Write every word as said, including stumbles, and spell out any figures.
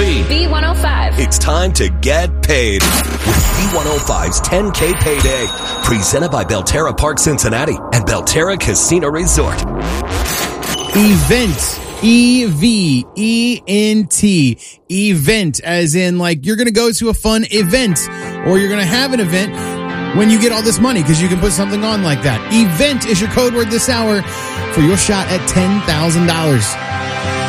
V. B one oh five. It's time to get paid with B one oh five's ten K Payday. Presented by Belterra Park Cincinnati and Belterra Casino Resort. Event. E V E N T. Event, as in like you're going to go to a fun event or you're going to have an event when you get all this money because you can put something on like that. Event is your code word this hour for your shot at ten thousand dollars.